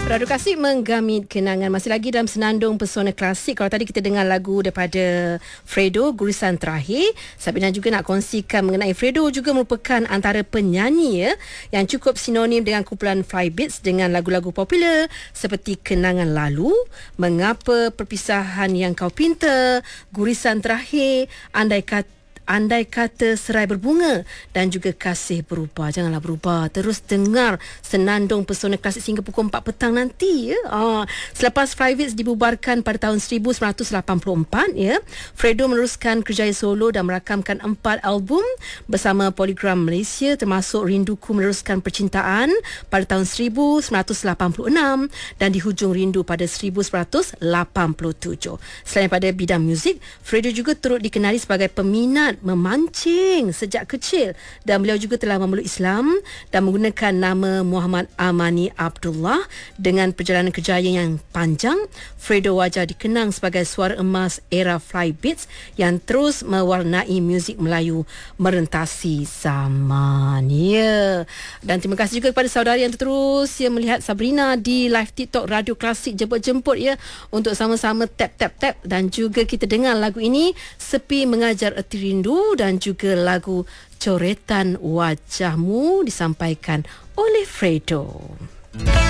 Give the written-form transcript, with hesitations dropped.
Radu Klasik menggamit kenangan. Masih lagi dalam senandung pesona klasik. Kalau tadi kita dengar lagu daripada Fredo, Gurisan Terakhir, Sabina juga nak kongsikan mengenai Fredo juga merupakan antara penyanyi yang cukup sinonim dengan kumpulan Flybeats dengan lagu-lagu popular seperti Kenangan Lalu, Mengapa Perpisahan Yang Kau Pinta, Gurisan Terakhir, Andai kata serai berbunga dan juga Kasih Berubah. Janganlah berubah. Terus dengar senandung pesona klasik sehingga pukul 4 petang nanti. Selepas Flybeats dibubarkan pada tahun 1984, Fredo meneruskan kerjaya solo dan merakamkan 4 album bersama Polygram Malaysia, termasuk Rinduku Meneruskan Percintaan pada tahun 1986 dan Di Hujung Rindu pada 1987. Selain pada bidang muzik, Fredo juga turut dikenali sebagai peminat memancing sejak kecil dan beliau juga telah memeluk Islam dan menggunakan nama Muhammad Amani Abdullah. Dengan perjalanan kerjaya yang panjang, Fredo wajar dikenang sebagai suara emas era Flybeats yang terus mewarnai muzik Melayu merentasi zaman. Dan terima kasih juga kepada saudara yang terus melihat Sabrina di live TikTok Radio Klasik jemput-jemput untuk sama-sama tap dan juga kita dengar lagu ini Sepi Mengajar Erti Rindu dan juga lagu Coretan Wajahmu disampaikan oleh Fredo.